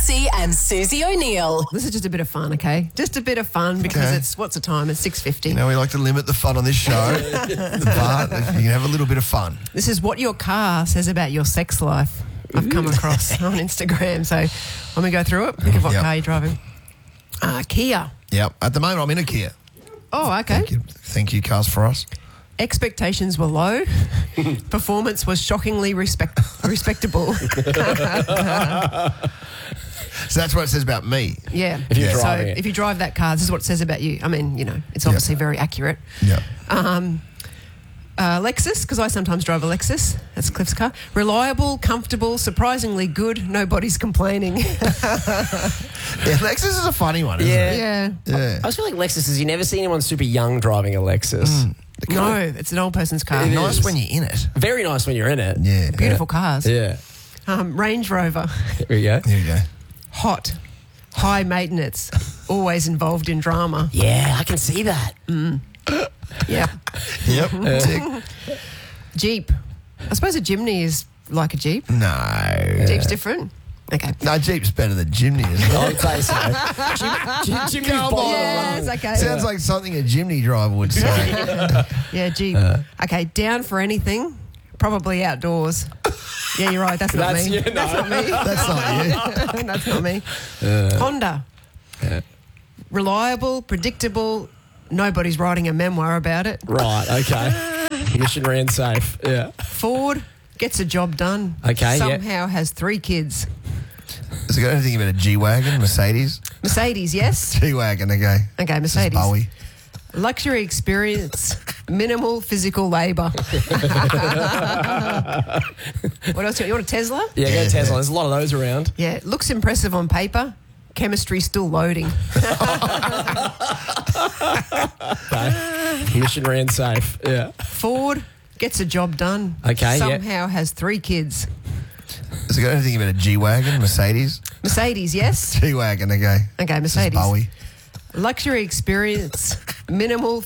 Mansey and Susie O'Neill. This is just a bit of fun, okay? Just a bit of fun because Okay. it's, what's the time? It's 6:50. You know, we like to limit the fun on this show, but you can have a little bit of fun. This is what your car says about your sex life. I've come across on Instagram. So let me go through it. Think of what Yep. car you're driving. Kia. Yep. At the moment, I'm in a Kia. Oh, okay. Thank you, Cars For Us. Expectations were low. Performance was shockingly respectable. So that's what it says about me. Yeah. If you're so driving it. if you drive that car, this is what it says about you. I mean, you know, it's obviously very accurate. Yeah. Lexus, because I sometimes drive a Lexus. That's Cliff's car. Reliable, comfortable, surprisingly good. Nobody's complaining. Yeah, Lexus is a funny one, isn't it? Yeah. Yeah. I just feel like Lexuses, you never see anyone super young driving a Lexus. No, it's an old person's car. It Nice is. when you're in it. Very nice when you're in it. Yeah. Beautiful cars. Yeah. Range Rover. Here we go. Here you go. Hot. High maintenance. Always involved in drama. Yeah, I can see that. Yeah. Yep. Tick. Jeep. I suppose a Jimny is like a Jeep. No. Jeep's different. Okay. No, Jeep's better than Jimny, isn't it? I'd say so. Jimny's Come bottom on. of the Yes, rung. okay. Sounds like something a Jimny driver would say. Yeah, Jeep. Okay, down for anything. Probably outdoors. Yeah, you're right. That's not That's me. you, no. That's not me. That's not you. That's not me. Honda. Reliable, predictable. Nobody's writing a memoir about it. Right, okay. Mission ran safe. Yeah. Ford gets a job done. Okay, yeah. Somehow has 3 kids. Has it got anything about a G-Wagon, Mercedes? Mercedes, yes. G-Wagon, okay. Okay, Mercedes. Bowie. Luxury experience, minimal physical labour. What else? You want a Tesla? Yeah, go Yeah. Tesla. There's a lot of those around. Yeah, looks impressive on paper. Chemistry still loading. Mission ran safe. Yeah. Ford gets a job done. Okay, yeah. Somehow has 3 kids. Has it got anything about a G-Wagon, Mercedes? Mercedes, yes. G-Wagon, okay. Okay, Mercedes. Bowie. Luxury experience, minimal